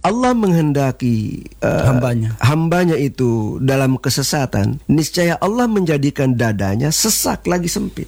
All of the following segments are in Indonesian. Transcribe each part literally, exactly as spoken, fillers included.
Allah menghendaki uh, hambanya. hambanya itu dalam kesesatan, niscaya Allah menjadikan dadanya sesak lagi sempit.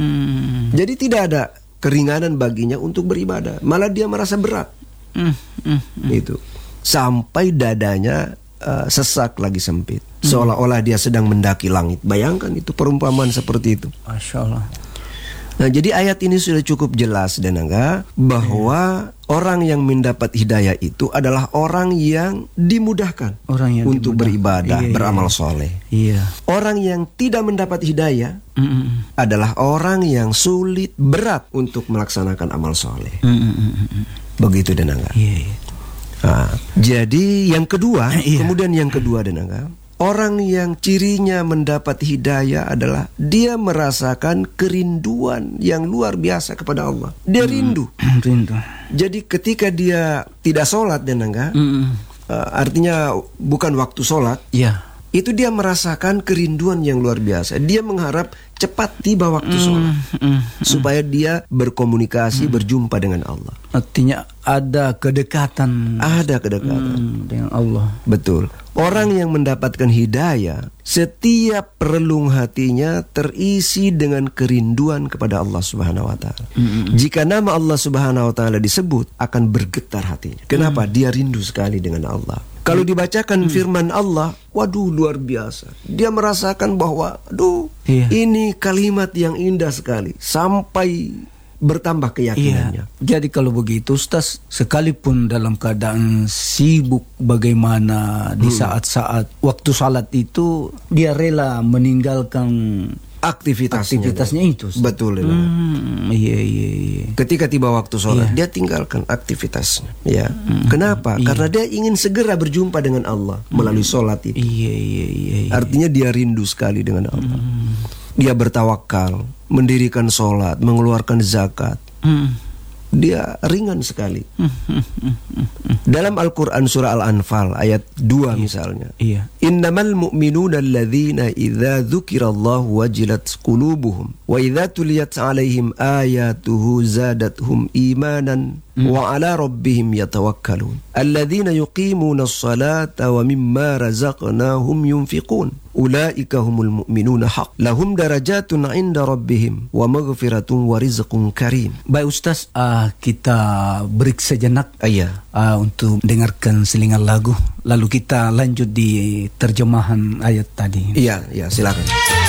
Hmm. Jadi tidak ada keringanan baginya untuk beribadah, malah dia merasa berat. Hmm. Hmm. Hmm. Itu sampai dadanya uh, sesak lagi sempit, hmm. seolah-olah dia sedang mendaki langit. Bayangkan itu perumpamaan seperti itu. Masya Allah. Nah, jadi ayat ini sudah cukup jelas, Denanga, bahwa yeah. orang yang mendapat hidayah itu adalah orang yang dimudahkan orang yang untuk dimudah. beribadah, yeah, beramal yeah. soleh. Yeah. Orang yang tidak mendapat hidayah mm-mm. adalah orang yang sulit, berat untuk melaksanakan amal soleh. Mm-mm. Begitu, Denanga. Yeah, yeah. Nah, jadi yang kedua, yeah. kemudian yang kedua, Denanga, orang yang cirinya mendapat hidayah adalah dia merasakan kerinduan yang luar biasa kepada Allah. Dia rindu. Hmm, rindu. Jadi ketika dia tidak sholat, Denanga, hmm. uh, artinya bukan waktu sholat, ya. itu dia merasakan kerinduan yang luar biasa. Dia mengharap cepat tiba waktu sholat, mm, mm, supaya dia berkomunikasi, mm. berjumpa dengan Allah. Artinya ada kedekatan. Ada kedekatan mm, dengan Allah. Betul. Orang yang mendapatkan hidayah, setiap relung hatinya terisi dengan kerinduan kepada Allah Subhanahu wa taala. Mm. Jika nama Allah Subhanahu wa taala disebut, akan bergetar hatinya. Kenapa? Mm. Dia rindu sekali dengan Allah. Kalau dibacakan hmm. firman Allah, waduh, luar biasa. Dia merasakan bahwa, aduh, iya. ini kalimat yang indah sekali. Sampai bertambah keyakinannya. Iya. Jadi kalau begitu, Ustaz, sekalipun dalam keadaan sibuk bagaimana di saat-saat hmm. waktu salat itu, dia rela meninggalkan aktivitasnya, aktivitasnya itu. Betul. Hmm, iya, iya, iya. Ketika tiba waktu sholat, iya. dia tinggalkan aktivitasnya. Ya. Hmm, Kenapa? Iya. Karena dia ingin segera berjumpa dengan Allah melalui sholat itu. Iya, iya, iya, iya. Artinya dia rindu sekali dengan Allah. Hmm. Dia bertawakal, mendirikan sholat, mengeluarkan zakat. Hmm. Dia ringan sekali. Dalam Al-Quran surah Al-Anfal ayat dua misalnya. Iya. Innamal mu'minuna alladzina idza dzukirallahu wajilat qulubuhum wa idza tuliyat 'alaihim ayatuhu zadatuhum imanan wa 'ala rabbihim yatawakkalun. Alladzina yuqimuna as-salata wa mimma razaqnahum yunfiqun. Ulaika humul mu'minuna haq. Lahum darajatun 'inda rabbihim wa maghfiratun wa rizqun karim. Baik Ustaz, uh, kita break sejenak Iya. uh, untuk dengarkan selingan lagu, lalu kita lanjut di terjemahan ayat tadi. Iya, iya, silakan.